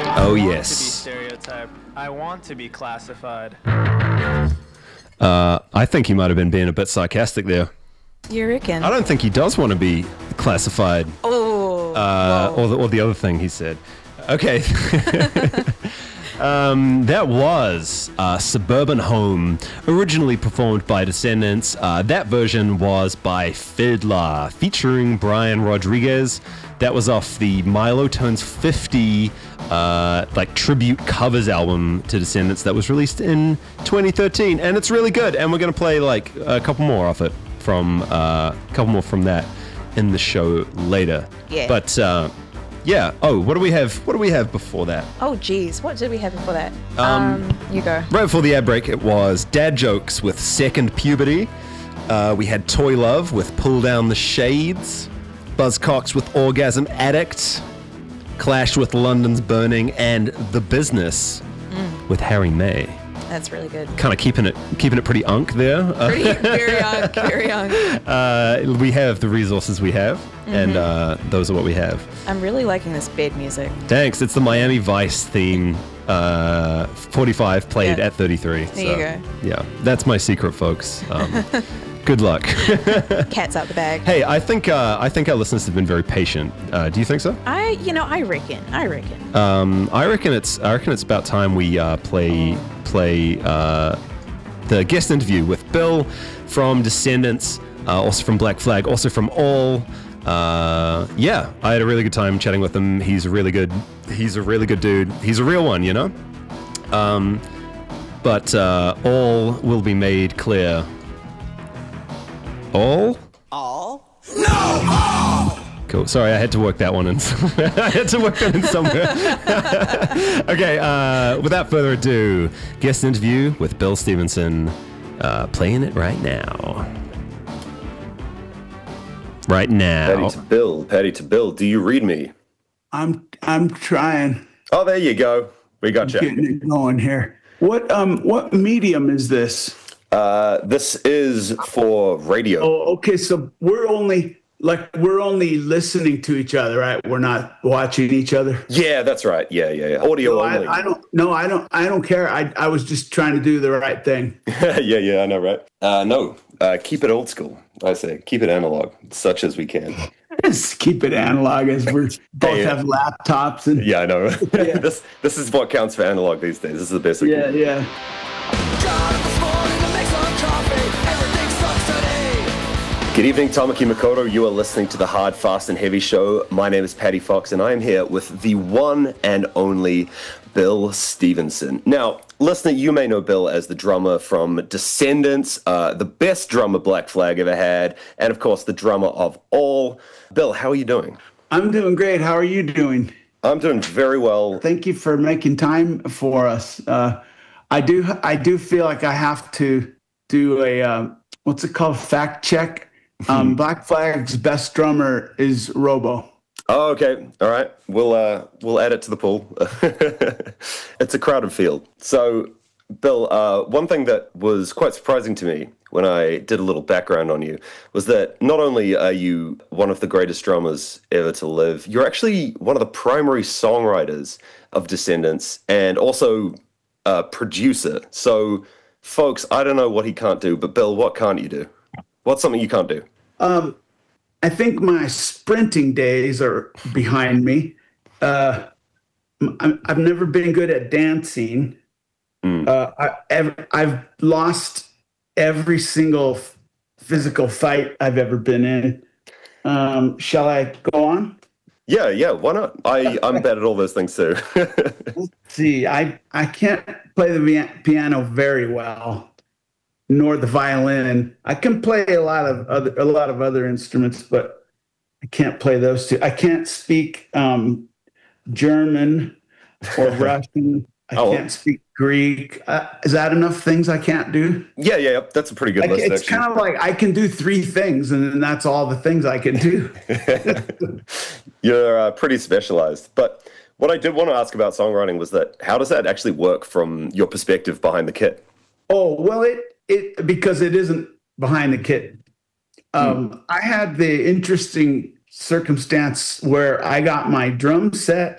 Oh, I want to be yes. stereotyped. I want to be classified. I think he might have been being a bit sarcastic there. You reckon? I don't think he does want to be classified. Oh. Or the other thing he said. Okay. That was Suburban Home, originally performed by Descendants. That version was by Fiddler, featuring Brian Rodriguez. That was off the Milo Turns 50 tribute covers album to Descendants that was released in 2013, and it's really good. And we're gonna play like a couple more off it from that in the show later. Yeah. But yeah. Oh, what do we have? What do we have before that? Oh, geez. What did we have before that? You go. Right before the ad break, it was Dad Jokes with Second Puberty. We had Toy Love with Pull Down the Shades. Buzzcocks with Orgasm Addict. Clash with London's Burning, and The Business with Harry May. That's really good. Kind of keeping it pretty unk there. Very young. We have the resources we have, and those are what we have. I'm really liking this bed music. Thanks. It's the Miami Vice theme. 45 played Yeah. at 33. There you go. Yeah, that's my secret, folks. Good luck. Cat's out the bag. Hey, I think our listeners have been very patient. Do you think so? I reckon. I reckon it's about time we play the guest interview with Bill from Descendants, also from Black Flag, also from All. Yeah, I had a really good time chatting with him. He's a really good dude. He's a real one, you know. But all will be made clear. All? No, all! Cool. Sorry, I had to work that one in. I had to work that in somewhere. Okay, without further ado, guest interview with Bill Stevenson. Playing it right now. Right now. Patty to Bill, do you read me? I'm trying. Oh, there you go. We got you. Getting it going here. What medium is this? This is for radio. Oh, okay. So we're only listening to each other, right? We're not watching each other. Yeah, that's right. Yeah. Audio No, only. I don't care. I was just trying to do the right thing. yeah, I know, right? No, keep it old school. I say keep it analog, such as we can. Just keep it analog as we both have laptops and Yeah, I know. Yeah. This is what counts for analog these days. This is the best we can. yeah. Good evening, Tamaki Makoto. You are listening to the Hard, Fast, and Heavy Show. My name is Paddy Fox, and I am here with the one and only Bill Stevenson. Now, listener, you may know Bill as the drummer from Descendants, the best drummer Black Flag ever had, and of course, the drummer of All. Bill, how are you doing? I'm doing great. How are you doing? I'm doing very well. Thank you for making time for us. I do feel like I have to do a what's it called? Fact check. Black Flag's best drummer is Robo. Oh, okay. All right. We'll add it to the pool. It's a crowded field. So, Bill, one thing that was quite surprising to me when I did a little background on you was that not only are you one of the greatest drummers ever to live, you're actually one of the primary songwriters of Descendants and also a producer. So, folks, I don't know what he can't do, but Bill, what can't you do? What's something you can't do? I think my sprinting days are behind me. I've never been good at dancing. I've lost every single physical fight I've ever been in. Shall I go on? Yeah, why not? I'm bad at all those things too. Let's see. I can't play the piano very well, nor the violin. I can play a lot of other instruments, but I can't play those two. I can't speak German or Russian. I can't speak Greek. Is that enough things I can't do? Yeah. That's a pretty good list. It's kind of like I can do 3 things, and then that's all the things I can do. You're pretty specialized. But what I did want to ask about songwriting was that how does that actually work from your perspective behind the kit? Oh, well, it because it isn't behind the kit. I had the interesting circumstance where I got my drum set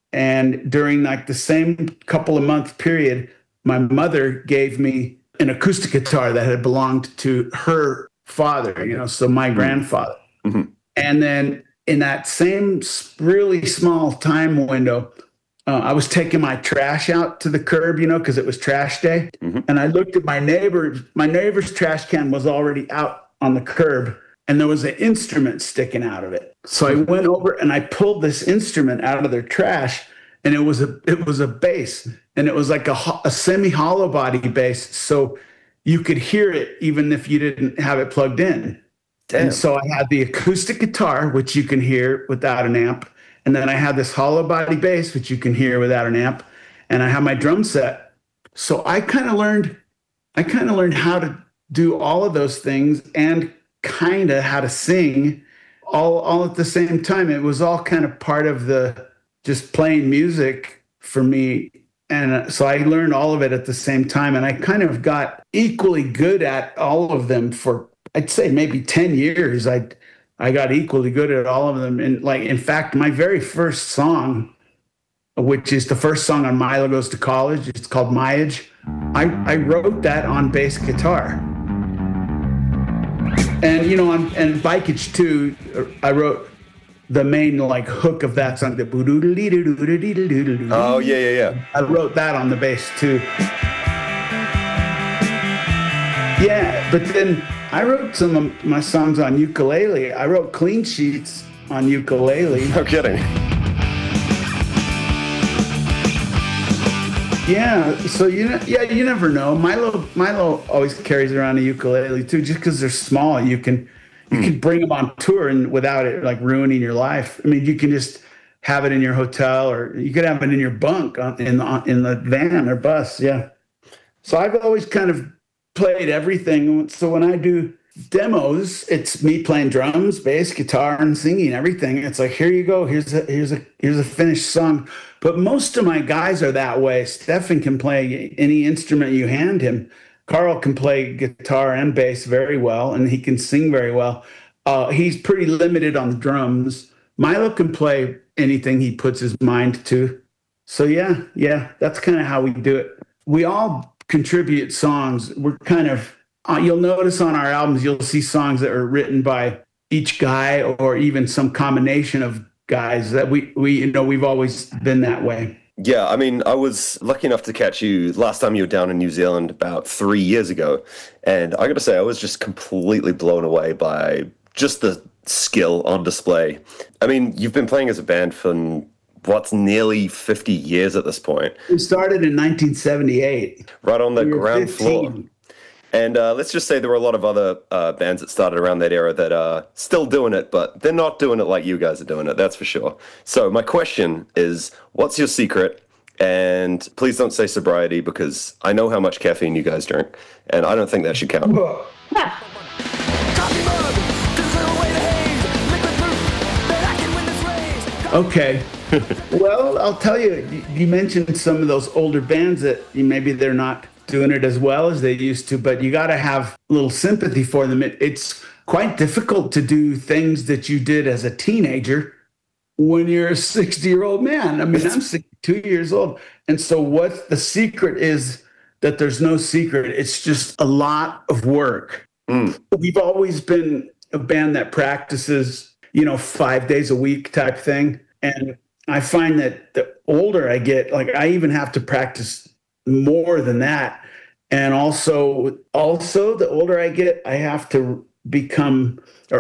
And during like the same couple of month period, my mother gave me an acoustic guitar that had belonged to her father, so my grandfather. Mm-hmm. And then in that same really small time window, I was taking my trash out to the curb, because it was trash day. Mm-hmm. And I looked at my neighbor. My neighbor's trash can was already out on the curb, and there was an instrument sticking out of it. So I went over and I pulled this instrument out of their trash, and it was a bass, and it was like a semi-hollow body bass, so you could hear it even if you didn't have it plugged in. Damn. And so I had the acoustic guitar, which you can hear without an amp. And then I had this hollow body bass, which you can hear without an amp. And I have my drum set. So I kind of learned how to do all of those things and kind of how to sing all at the same time. It was all kind of part of the just playing music for me. And so I learned all of it at the same time. And I kind of got equally good at all of them for, I'd say, maybe 10 years. I got equally good at all of them. And in fact, my very first song, which is the first song on Milo Goes to College, it's called Myage. I wrote that on bass guitar. And, and Bikeage too, I wrote the main hook of that song. Oh, yeah. I wrote that on the bass too. Yeah, but then I wrote some of my songs on ukulele. I wrote Clean Sheets on ukulele. No kidding. Yeah, so you never know. Milo always carries around a ukulele too, just because they're small. You can bring them on tour and without it ruining your life. I mean, you can just have it in your hotel, or you could have it in your bunk in the van or bus. Yeah. So I've always kind of played everything. So when I do demos, it's me playing drums, bass, guitar, and singing everything. It's like, here you go. Here's a finished song. But most of my guys are that way. Stefan can play any instrument you hand him. Carl can play guitar and bass very well, and he can sing very well. He's pretty limited on the drums. Milo can play anything he puts his mind to. So yeah, that's kind of how we do it. We all contribute songs. We're kind of, you'll notice on our albums, you'll see songs that are written by each guy or even some combination of guys that we've always been that way. Yeah, I mean, I was lucky enough to catch you last time you were down in New Zealand about 3 years ago. And I got to say, I was just completely blown away by just the skill on display. I mean, you've been playing as a band for what's nearly 50 years at this point. We started in 1978. Right on the ground 15. floor. And let's just say there were a lot of other bands that started around that era that are still doing it, but they're not doing it like you guys are doing it, that's for sure. So my question is, what's your secret? And please don't say sobriety, because I know how much caffeine you guys drink, and I don't think that should count. Okay. Well, I'll tell you, you mentioned some of those older bands that maybe they're not doing it as well as they used to, but you got to have a little sympathy for them. It's quite difficult to do things that you did as a teenager when you're a 60-year-old man. I mean, I'm 62 years old. And so what the secret is that there's no secret. It's just a lot of work. We've always been a band that practices, 5 days a week type thing. And I find that the older I get, I even have to practice more than that. And also the older I get, I have become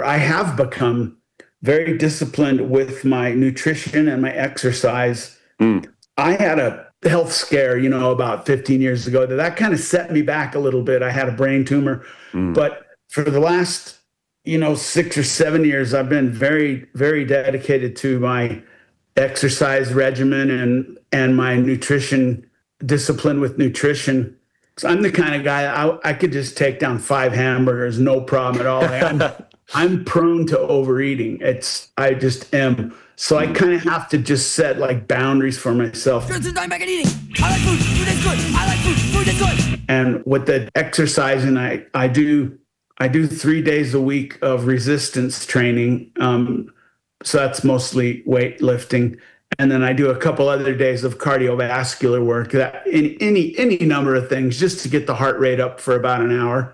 very disciplined with my nutrition and my exercise. I had a health scare, about 15 years ago that kind of set me back a little bit. I had a brain tumor, but for the last, 6 or 7 years, I've been very, very dedicated to my exercise regimen and my nutrition discipline with nutrition. So I'm the kind of guy I could just take down 5 hamburgers, no problem at all. I'm prone to overeating. I just am. So I kind of have to just set boundaries for myself. I'm back at eating. I like food. Food is good. I like food. Food is good. And with the exercising, I do 3 days a week of resistance training. So that's mostly weightlifting. And then I do a couple other days of cardiovascular work, that any number of things, just to get the heart rate up for about an hour.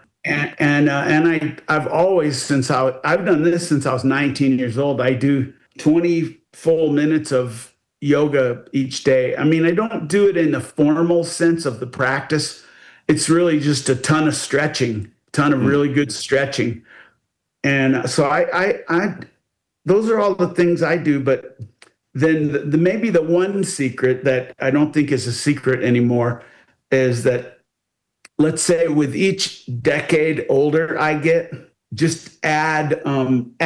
I've always, I've done this since I was 19 years old. I do 20 full minutes of yoga each day. I mean, I don't do it in the formal sense of the practice. It's really just a ton of stretching, ton of really good stretching. And so I those are all the things I do. But then maybe the one secret that I don't think is a secret anymore is that, let's say, with each decade older I get, just add 2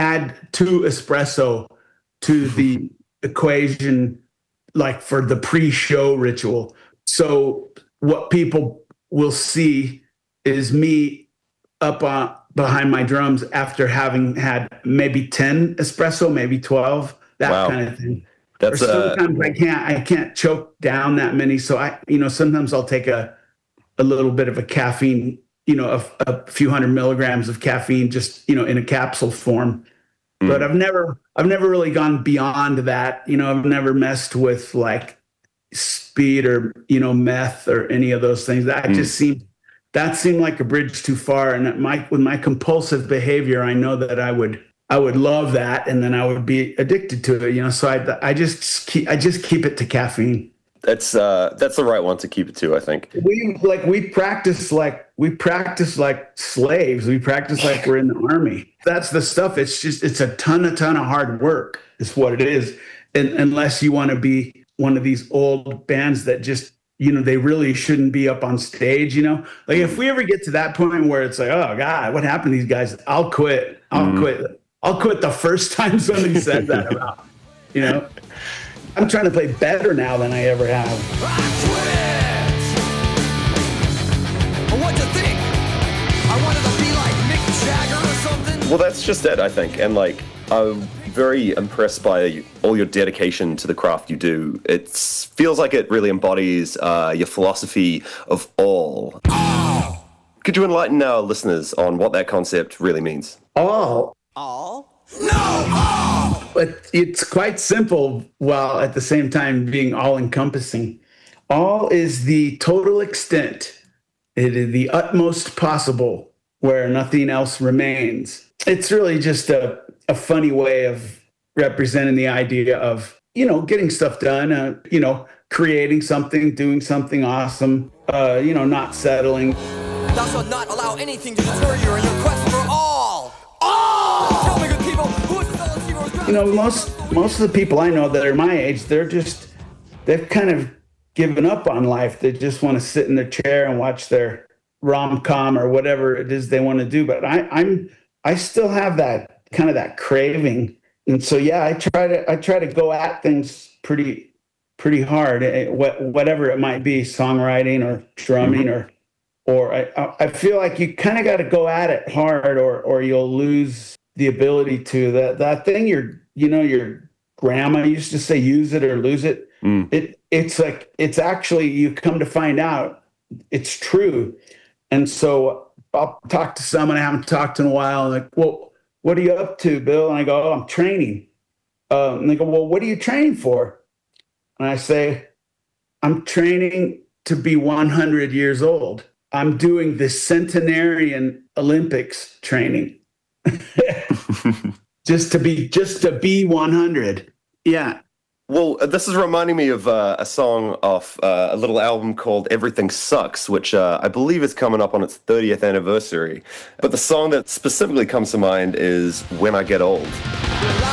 espresso to the equation, like for the pre-show ritual. So what people will see is me up behind my drums after having had maybe 10 espresso, maybe 12, that kind of thing. That's sometimes I can't choke down that many. So sometimes I'll take a little bit of a caffeine, a few hundred milligrams of caffeine, just, in a capsule form. But I've never really gone beyond that. I've never messed with like speed or, meth or any of those things. That seemed like a bridge too far. And with my compulsive behavior, I know that I would love that, and then I would be addicted to it. So I just keep it to caffeine. That's the right one to keep it to, I think. We practice like slaves. We practice like we're in the army. That's the stuff. It's a ton of hard work is what it is. And unless you want to be one of these old bands that just, they really shouldn't be up on stage, like if we ever get to that point where it's like, oh God, what happened to these guys? I'll quit. I'll quit the first time somebody said that about, I'm trying to play better now than I ever have. I quit. What to think? I wanted to be like Mick Jagger or something. Well, that's just it, I think. And like, I'm very impressed by all your dedication to the craft you do. It feels like it really embodies your philosophy of all. Oh. Could you enlighten our listeners on what that concept really means? All? No, all! But it's quite simple, while at the same time being all-encompassing. All is the total extent. It is the utmost possible, where nothing else remains. It's really just a funny way of representing the idea of, getting stuff done, creating something, doing something awesome, not settling. Thou shalt not allow anything to deter you in your quest for all. All! Tell me, good people, who is the fellow hero? Most of the people I know that are my age, they've kind of given up on life. They just want to sit in their chair and watch their rom-com or whatever it is they want to do. But I still have that kind of that craving. And so, yeah, I try to go at things pretty hard, whatever it might be, songwriting or drumming or I feel like you kind of got to go at it hard or you'll lose the ability to. That thing your grandma used to say, use it or lose it. It's actually, you come to find out it's true. And so I'll talk to someone I haven't talked to in a while, and like, well, what are you up to, Bill? And I go, oh, I'm training. And they go, well, what are you training for? And I say, I'm training to be 100 years old. I'm doing the centenarian Olympics training. just to be 100. Yeah. Well, this is reminding me of a song off a little album called Everything Sucks, which I believe is coming up on its 30th anniversary. But the song that specifically comes to mind is When I Get Old.